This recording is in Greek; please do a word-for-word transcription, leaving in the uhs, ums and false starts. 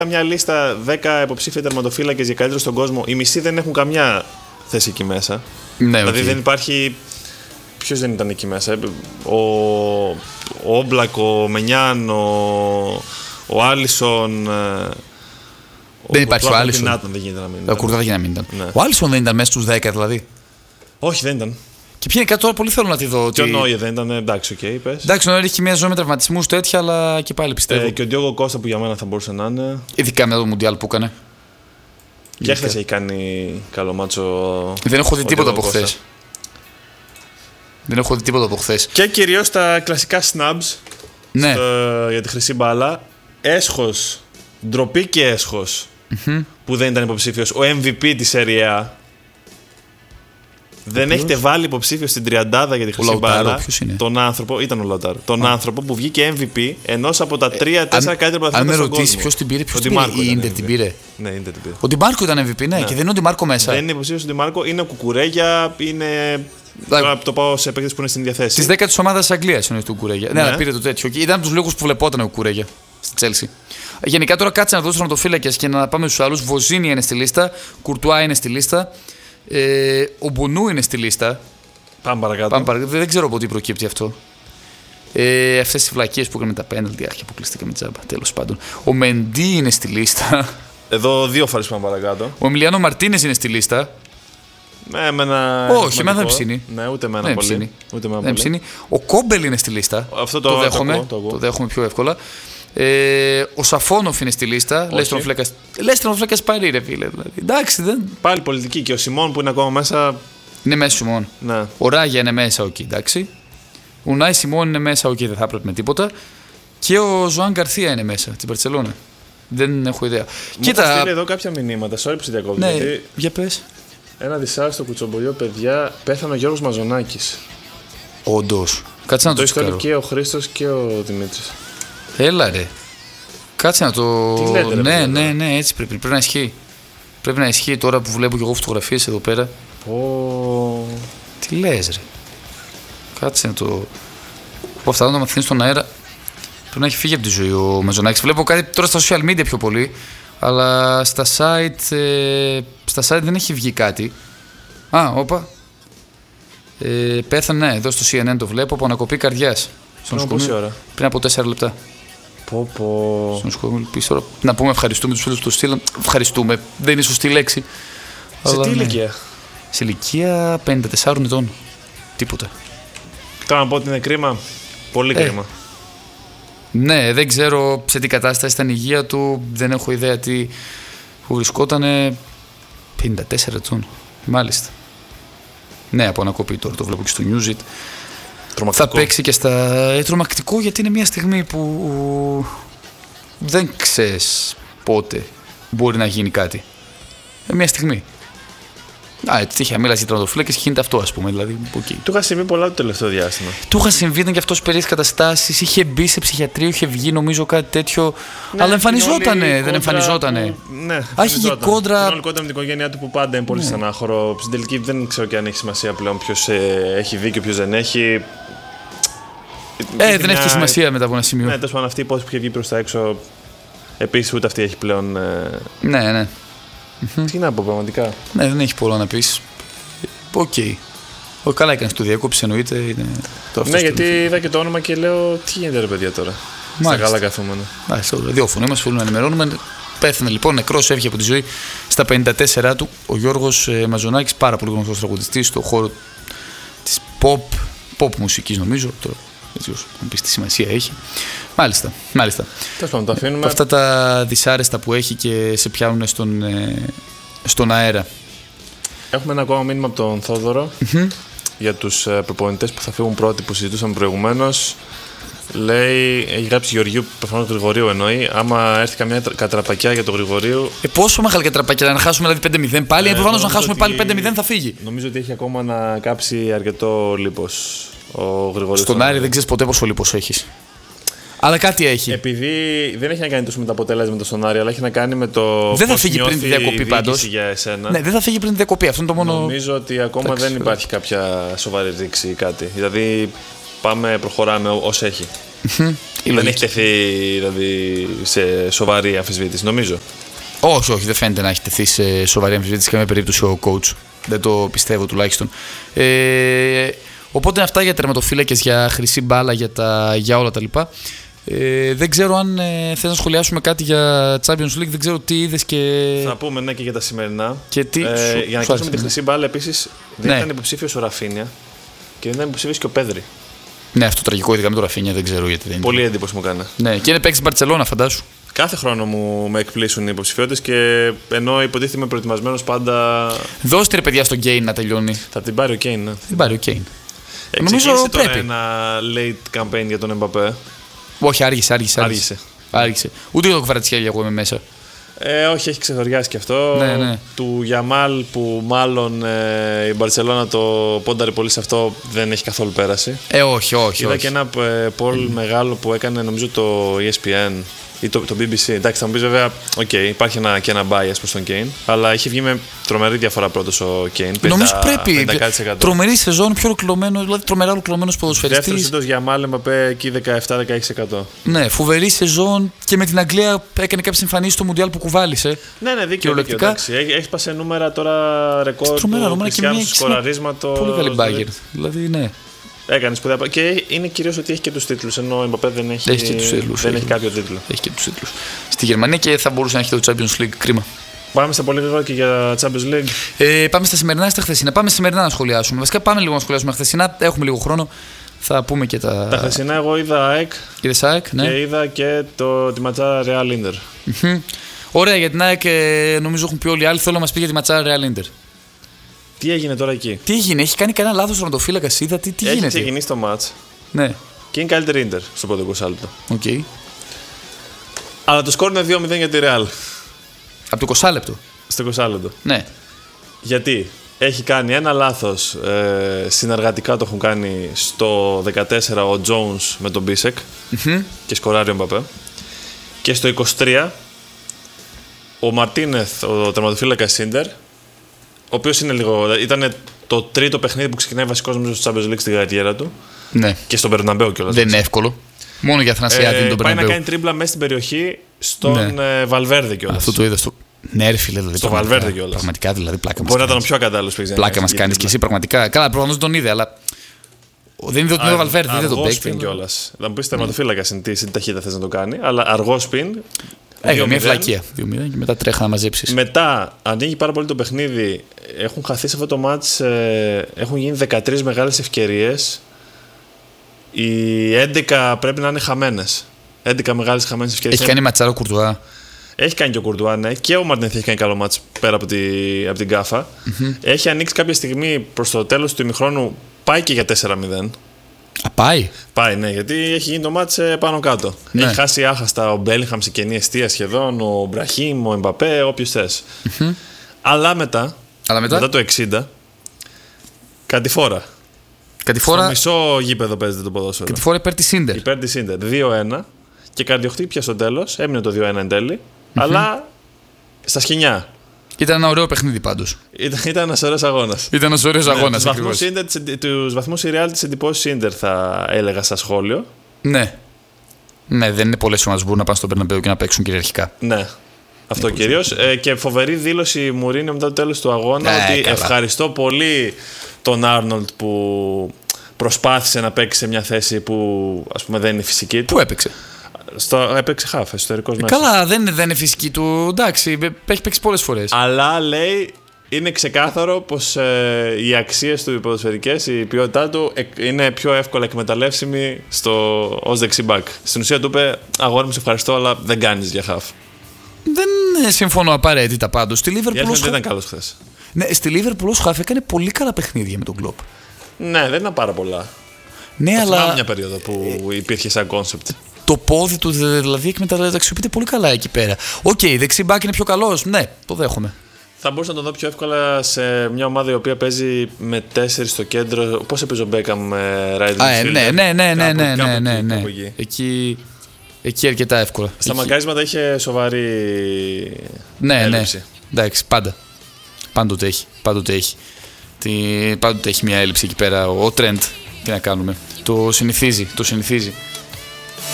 Μια λίστα δέκα υποψήφια τερματοφύλακες για καλύτερο στον κόσμο. Οι μισοί δεν έχουν καμιά θέση εκεί μέσα. Ναι, δηλαδή okay. δεν υπάρχει. Ποιος δεν ήταν εκεί μέσα. Ο, ο Όμπλακ, ο Μενιάν, ο, ο Άλισον. Δεν υπάρχει ο Άλισον. Δεν γίνεται να μην ήταν. Ο Κουρδά δεν γίνεται να μην ήταν. Ναι. Ο Άλισον δεν ήταν μέσα στους δέκα δηλαδή. Όχι, δεν ήταν. Και ποια είναι κάτι τώρα πολύ θέλω να τη δω. Και ότι... ο Νόιε δεν ήταν, εντάξει, οκ, okay, πες. Εντάξει, ο Νόιε έχει μια ζωή με τραυματισμούς τέτοια, αλλά και πάλι πιστεύω. Ε, και ο Ντιόγκο Κώστα που για μένα θα μπορούσε να είναι. Ειδικά μετά το Μουντιάλ που έκανε. Και χθες έχει κάνει καλό μάτσο. Δεν έχω δει τίποτα από χθες. Δεν έχω δει τίποτα από χθες. Και κυρίως τα κλασικά snubs. Ναι. Στο, για τη χρυσή μπάλα. Έσχος, ντροπή και έσχος mm-hmm. που δεν ήταν υποψήφιος. Ο εμ βι πι της Serie A. Δεν ποιος? Έχετε βάλει υποψήφιο στην τριαντάδα για τη χρυσή μπάλα τον άνθρωπο, ήταν ο Λαουτάρο, τον Α. άνθρωπο που βγήκε εμ βι πι ενός από τα τρία τέσσερα καλύτερα πρωταθλήματα στον κόσμο. Αν με ρωτήσει ποιος την πήρε, ποιος την πήρε, η Ίντερ την πήρε. Ναι, η Ίντερ την πήρε. Ο Ντιμάρκο ήταν εμ βι πι, ναι, ναι, και δεν είναι ο Ντιμάρκο μέσα. Δεν είναι υποψήφιος ο Ντιμάρκο, είναι ο Κουκουρέγια, είναι. Τώρα το πάω σε παίκτες που είναι στην διαθέση. Τη δέκα τη ομάδα της Αγγλίας είναι του Κουκουρέγια. Ναι, αλλά πήρε το τέτοιο. Ήταν από τους λόγους που βλεπόταν ο Κουκουρέγια στη Τσέλσι. Γενικά τώρα κάτσε να δώσω τερματοφύλακες και να πάμε στους άλλους. Βοζίνια είναι στη λίστα, Κουρτουά είναι στη λίστα. Ε, ο Μπονού είναι στη λίστα. Πάμε παρακάτω. Πάμε παρακάτω. Δεν ξέρω από τι προκύπτει αυτό. Ε, Αυτές οι βλακίες που έκαναν τα πέναλτι, άρχι αποκλειστήκαμε τζάμπα. Τέλος πάντων. Ο Μεντί είναι στη λίστα. Εδώ δύο φορές πάμε παρακάτω. Ο Εμιλιάνο Μαρτίνες είναι στη λίστα. Ναι, εμένα. Όχι, εμένα δεν ψήνει. Ναι, ούτε εμένα δεν πολύ. Ψήνει. Ούτε εμένα δεν πολύ. Ψήνει. Ο Κόμπελ είναι στη λίστα. Αυτό το, το δέχομαι. Το, το, το δέχομαι πιο εύκολα. Ε, ο Σαφόνοφ είναι στη λίστα. Λες τερματοφύλακας παρή, ρε φίλε. Δηλαδή. Εντάξει, δεν. Πάλι πολιτική. Και ο Σιμών που είναι ακόμα μέσα. Είναι μέσα Σιμών. Ναι. Ο Ράγια είναι μέσα, οκ, okay, εντάξει. Ο Νάι Σιμών είναι μέσα, οκ, okay, δεν θα έπρεπε με τίποτα. Και ο Ζωάν Γκαρθία είναι μέσα, την Μπαρσελόνα. Δεν έχω ιδέα. Μου Κοίτα. Στείλει εδώ κάποια μηνύματα. Sorry που σε διακόπτω. Ναι, γιατί για πες. Ένα δυσάρεστο κουτσομπολιό, παιδιά. Πέθανε ο Γιώργος Μαζονάκης. Όντως. Κάτσε να το Το και ο Χρήστος και ο Δημήτρης. Έλα ρε. Κάτσε να το. Τι λέτε, ρε, ναι, παιδιά. ναι, ναι, έτσι πρέπει. Πρέπει να ισχύει. Πρέπει να ισχύει τώρα που βλέπω και εγώ φωτογραφίες εδώ πέρα. Πω. Τι λες ρε. Κάτσε να το. Από αυτά να το μαθαίνεις στον αέρα. Πρέπει να έχει φύγει από τη ζωή ο Μαζονάκης. Βλέπω κάτι τώρα στα social media πιο πολύ. Αλλά στα site, ε, στα site δεν έχει βγει κάτι. Α, όπα. Ε, πέθανε, ναι, εδώ στο σι εν εν το βλέπω, από ανακοπή καρδιάς. Πριν από πόση ώρα? Πριν από τέσσερα λεπτά. Πω πω. Στο νοσοκομείο, τώρα να πούμε ευχαριστούμε τους φίλους που το στείλαν. Ευχαριστούμε, δεν είναι σωστή λέξη. Σε αλλά, τι ναι. ηλικία? Σε ηλικία πενήντα τεσσάρων ετών. Τίποτα. Τώρα να πω ότι είναι κρίμα. Πολύ ε, κρίμα. Ναι, δεν ξέρω σε τι κατάσταση ήταν η υγεία του. Δεν έχω ιδέα τι που βρισκότανε. πενήντα τέσσερα ετών. Μάλιστα. Ναι, από ανακοπή τώρα το βλέπω και στο Newsit. Θα παίξει και στα. Ε, τρομακτικό γιατί είναι μια στιγμή που δεν ξέρεις πότε μπορεί να γίνει κάτι. Ε, μια στιγμή. Α, έτσι είχε αμήλα για τερματοφύλακες και γίνεται αυτό, ας πούμε. Δηλαδή, okay. Του είχα συμβεί πολλά το τελευταίο διάστημα. Του είχα συμβεί, ήταν και αυτό σε περίεργες καταστάσεις. Είχε μπει σε ψυχιατρίο, είχε βγει νομίζω κάτι τέτοιο. Ναι, αλλά εμφανιζότανε. Δεν εμφανιζότανε. Που... Ναι, Α, είχε και κόντρα. Την όλη κόντρα με την οικογένειά του που πάντα είναι πολύ ναι. στενάχωρο. Στην τελική δεν ξέρω και αν έχει σημασία πλέον ποιος ε, έχει δίκιο, ποιος δεν έχει. Ε, δεν μια... έχει σημασία μετά από ένα σημείο. Ναι, τέλος πάντων αυτή η υπόθεση που είχε βγει προς τα έξω. Επίσης ούτε αυτή έχει πλέον. Ε... Ναι, ναι. Τι να πω πραγματικά. Ναι, δεν έχει πολλά να πεις. Οκ. Okay. Ο, καλά έκανες το διακόψεις, εννοείται. Είναι το ναι, γιατί είδα και το όνομα και λέω τι γίνεται ρε παιδιά τώρα. Μάλιστα. Στα καλά καθούμενα. Μάλιστα, ραδιόφωνο είμαστε, θέλουμε να ενημερώνουμε. Πέθανε λοιπόν, νεκρός, έφυγε από τη ζωή στα πενήντα τέσσερα του ο Γιώργος ε, Μαζονάκης, πάρα πολύ γνωστός τραγουδιστής στον χώρο της pop, pop μουσικής νομίζω. Τώρα, έτσι όσο να πεις τι σημασία έχει. Μάλιστα, μάλιστα. Τέλος πάντων, το αφήνουμε. Αυτά τα δυσάρεστα που έχει και σε πιάνουν στον, ε, στον αέρα. Έχουμε ένα ακόμα μήνυμα από τον Θόδωρο mm-hmm. για τους προπονητές που θα φύγουν πρώτοι που συζητούσαμε προηγουμένως. Λέει, έχει γράψει Γεωργίου, προφανώς του Γρηγορίου εννοεί. Άμα έρθει καμιά κατραπακιά για τον Γρηγορίου. Ε, πόσο μεγάλη κατραπακιά, να χάσουμε δηλαδή πέντε μηδέν πάλι. Ε, προφανώς να χάσουμε ότι... πάλι πέντε μηδέν θα φύγει. Νομίζω ότι έχει ακόμα να κάψει αρκετό λίπος ο Γρηγορίου. Στον Άρη δεν ξέρεις ποτέ πόσο λίπος έχεις. Αλλά κάτι έχει. Επειδή δεν έχει να κάνει τόσο με τα αποτελέσματα στον Άρη, αλλά έχει να κάνει με το. Δεν θα φύγει πριν τη διακοπή πάντως. Για εσένα. Ναι, δεν θα φύγει πριν τη διακοπή. Αυτό είναι το μόνο. Νομίζω ότι ακόμα Εντάξει, δεν υπάρχει κάποια σοβαρή ρήξη ή κάτι. Δηλαδή πάμε, προχωράμε ως έχει. Δεν έχει τεθεί δηλαδή, σε σοβαρή αμφισβήτηση, νομίζω. Όχι, όχι, δεν φαίνεται να έχει τεθεί σε σοβαρή αμφισβήτηση σε καμία περίπτωση ο coach. Δεν το πιστεύω τουλάχιστον. Ε, οπότε αυτά για τερματοφύλακες, για χρυσή μπάλα, για, τα, για όλα τα λοιπά. Ε, δεν ξέρω αν ε, θες να σχολιάσουμε κάτι για Champions League, δεν ξέρω τι είδες και... Θα πούμε ναι και για τα σημερινά. Και τι... ε, σου, για να σου κλείσουμε τη ναι. χρυσή μπάλα, επίσης δεν ναι. ήταν υποψήφιος ο Ραφίνια και δεν ήταν υποψήφιος και ο Πέδρη. Ναι, αυτό τραγικό, ειδικά με το Ραφίνια, δεν ξέρω γιατί δεν είναι. Πολύ εντύπωση μου κάνει. Ναι, και είναι παίξει στην Μπαρτσελόνα, φαντάσου. Κάθε χρόνο μου με εκπλήσουν οι υποψηφιότητες και ενώ υποτίθεται είμαι προετοιμασμένος πάντα. Δώστε ρε παιδιά στον Κέιν να τελειώνει. Θα την πάρει ο Κέιν, ναι. Την πάρει ο Κέιν. Ε, Νομίζω πρέπει. Τώρα ένα late campaign για τον Εμπαπέ. Όχι, άργησε, άργησε. Άργησε. άργησε. Ούτε το Κβαρατσχέλια εγώ είμαι μέσα. Ε, όχι, έχει ξεχωριάσει και αυτό. Ναι, ναι. Του Γιαμάλ που μάλλον ε, η Μπαρσελόνα το πόνταρε πολύ σε αυτό, δεν έχει καθόλου πέραση. Ε, όχι, όχι. Είδα όχι. και ένα ε, poll mm. μεγάλο που έκανε νομίζω το ι ες πι εν ή το, το μπι μπι σι. Εντάξει, θα μου πει βέβαια, okay, υπάρχει ένα, και ένα bias προς τον Kane, αλλά έχει βγει με τρομερή διαφορά πρώτος ο Kane. Νομίζω πρέπει. πενήντα τοις εκατό. Τρομερή σεζόν, πιο ολοκληρωμένο, δηλαδή τρομερά ολοκληρωμένος ποδοσφαιριστής. Δεύτερος σύντος για Μάλε Εμπαπέ εκεί δεκαεπτά με δεκαέξι τοις εκατό. Ναι, φοβερή σεζόν και με την Αγγλία έκανε κάποιες εμφανίσεις στο Μουντιάλ που κουβάλισε. Ναι, ναι, δίκαιο. δίκαιο έχει πάσει νούμερα τώρα ρεκόρ. Τρομερά νούμερα και μια σκοραρίσματος. Πολύ καλή μπάγκερ. Δηλαδή, ναι. Έκανε σπουδαία. Και είναι κυρίως ότι έχει και τους τίτλους. Ενώ ο Εμπαπέ δεν έχει, έχει, τίτλους, δεν έχει, έχει κάποιο τίτλο. Έχει και τους τίτλους. Στη Γερμανία και θα μπορούσε να έχει το Champions League. Κρίμα. Πάμε στα πολύ γρήγορα και για Champions League. Ε, πάμε στα σημερινά ή στα χθεσινά. Πάμε σημερινά να σχολιάσουμε. Βασικά πάμε λίγο να σχολιάσουμε χθεσινά. Έχουμε λίγο χρόνο. Θα πούμε και τα. Τα χθεσινά εγώ είδα ΑΕΚ. Είδες ΑΕΚ, ναι. Και είδα και το, τη ματσάρα Real Inter. Mm-hmm. Ωραία, για την ΑΕΚ ε, νομίζω έχουν πει όλοι οι άλλοι. Θέλω να μας πει για τη ματσάρα Real Inter. Τι έγινε τώρα εκεί. Τι έγινε, έχει κάνει κανένα λάθος τερματοφύλακα, είδα, τι, τι έχει γίνεται. Έχει ξεκινήσει το μάτς. Ναι. Και είναι καλύτερη Inter στο πρώτο είκοσι λεπτό. Οκ. Okay. Αλλά το σκόρ είναι δύο μηδέν για τη Real. Από το είκοσι λεπτό. Στο είκοσι λεπτό. Ναι. Γιατί έχει κάνει ένα λάθος, ε, συνεργατικά το έχουν κάνει στο δεκατέσσερα ο Jones με τον Μπίσεκ mm-hmm. και σκοράρει ο Μπαπέ. Και στο είκοσι τρία ο Μαρτίνεθ, ο τερματοφύλακας Ίντερ, ο οποίος είναι λίγο. Ήταν το τρίτο παιχνίδι που ξεκινάει βασικός νομίζω στο Champions League στην καριέρα του. Ναι. Και στον Μπερναμπέου κιόλας. Δεν είναι εύκολο. Μόνο για Αθανασιάδη είναι τον Μπερναμπέου. Πάει να κάνει τρίμπλα μέσα στην περιοχή στον ναι. Βαλβέρδε κιόλας. Αυτό το είδα στο. Ναι, ρε φίλε, δηλαδή. Στο Βαλβέρδε κιόλας. Πραγματικά δηλαδή πλάκα μας. Μπορεί να ήταν ο πιο ακατάλληλος που έχει πλάκα μας κάνει και εσύ πραγματικά. Καλά, προφανώς τον είδε, αλλά. Δεν είδε ότι είναι ο Βαλβέρδε, δεν τον παίξει. Αργό σπιν κιόλας. Θα μου πει τερματοφύλακα είναι τι ταχύτητα θες να το κάνει, αλλά αργό σπιν. Έγινε μια φλακία. δύο μηδέν και μετά τρέχα να μαζέψεις. Μετά ανοίγει πάρα πολύ το παιχνίδι. Έχουν χαθεί σε αυτό το μάτς. Ε, έχουν γίνει δεκατρείς μεγάλες ευκαιρίες. Οι έντεκα πρέπει να είναι χαμένες. έντεκα μεγάλες χαμένες ευκαιρίες. Έχει κάνει ματσάρο Κουρτουά. Έχει κάνει και ο Κουρτουά, ναι. Και ο Μαρτίνεθ έχει κάνει καλό μάτς πέρα από, τη, από την κάφα. Mm-hmm. Έχει ανοίξει κάποια στιγμή προς το τέλος του ημιχρόνου. Πάει και για τέσσερα μηδέν. Α, πάει. Πάει, ναι, γιατί έχει γίνει το μάτς πάνω κάτω. Ναι. Έχει χάσει άχαστα ο Μπέλιγχαμ σε κενή εστία σχεδόν, ο Μπραχίμ, ο Εμπαπέ, όποιος θες. Mm-hmm. Αλλά μετά, Αλλά μετά, μετά το εξήντα, κατηφόρα. Κατηφόρα. Στο μισό γήπεδο παίζεται το ποδόσφαιρο. Κατηφόρα υπέρ της Ίντερ. Υπέρ της Ίντερ. δύο ένα και καρδιοχτύπια στο τέλος. Έμεινε το δύο ένα εν τέλει. Mm-hmm. Αλλά στα σκηνιά. Ήταν ένα ωραίο παιχνίδι πάντως. Ήταν, ήταν ένας ωραίος αγώνας. Ήταν ένας ωραίος ναι, αγώνας. Τους βαθμούς η Real της εντυπώσεις Ίντερ θα έλεγα στα σχόλιο. Ναι. Ναι, δεν είναι πολλές ομάδες που μπορούν να πάνε στον Μπερναμπέου και να παίξουν κυριαρχικά. Ναι. Αυτό κυρίως. Ε, και φοβερή δήλωση Μουρίνιο μετά το τέλος του αγώνα. Ε, ότι καλά. Ευχαριστώ πολύ τον Άρνολντ που προσπάθησε να παίξει σε μια θέση που ας πούμε δεν είναι φυσική του. Πού έπαιξε? Στο, έπαιξε χάφ, εσωτερικός ε, μέσα. Καλά, δεν, δεν είναι φυσική του. Εντάξει, έχει παίξει πολλές φορές. Αλλά λέει είναι ξεκάθαρο πως ε, οι αξίες του, οι ποδοσφαιρικές, η ποιότητά του ε, είναι πιο εύκολα εκμεταλλεύσιμη στο, ως δεξιμπάκ. Στην ουσία του είπε αγόρι μου σε ευχαριστώ, αλλά δεν κάνεις για χάφ. Δεν συμφωνώ απαραίτητα πάντως. Στη Λίβερπουλ δεν ήταν καλός χθες. Ναι, στη Λίβερπουλ ως χάφ έκανε πολύ καλά παιχνίδια με τον Κλοπ. Ναι, δεν ήταν πάρα πολλά. Ναι, αλλά. Θυμάμαι μια περίοδο που υπήρχε σαν κόνσεπτ. Το πόδι του δηλαδή εκμεταλλεύεται πολύ καλά εκεί πέρα. Οκ, okay, δεξί μπακ είναι πιο καλός. Ναι, το δέχομαι. Θα μπορούσα να τον δω πιο εύκολα σε μια ομάδα η οποία παίζει με τέσσερις στο κέντρο. Πώς έπαιζε ο Μπέκαμ με Ράιντ Μιτφίλντ. Ναι, ναι, ναι, ναι, ναι, ναι, ναι, ναι. Εκεί, εκεί αρκετά εύκολα. Στα μαγκάρισματα είχε σοβαρή ναι, έλλειψη. Ναι, εντάξει, πάντα. Πάντοτε έχει. Πάντοτε έχει. Πάντοτε έχει μια έλλειψη εκεί πέρα. Ο Τρέντ, τι να κάνουμε. Το συνηθίζει, το συνηθίζει.